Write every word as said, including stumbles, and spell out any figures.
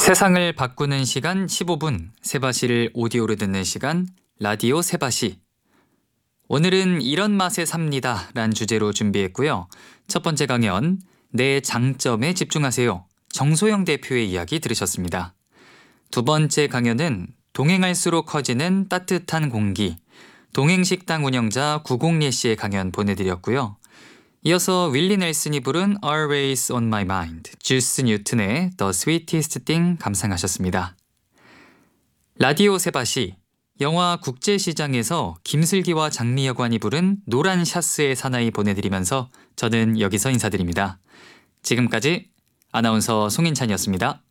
세상을 바꾸는 시간 십오 분, 세바시를 오디오로 듣는 시간, 라디오 세바시. 오늘은 이런 맛에 삽니다 란 주제로 준비했고요. 첫 번째 강연, 내 장점에 집중하세요. 정소영 대표의 이야기 들으셨습니다. 두 번째 강연은 동행할수록 커지는 따뜻한 공기, 동행식당 운영자 구공례 씨의 강연 보내드렸고요. 이어서 윌리 넬슨이 부른 Always on my mind, 주스 뉴튼의 The Sweetest Thing 감상하셨습니다. 라디오 세바시, 영화 국제시장에서 김슬기와 장미여관이 부른 노란 샤스의 사나이 보내드리면서 저는 여기서 인사드립니다. 지금까지 아나운서 송인찬이었습니다.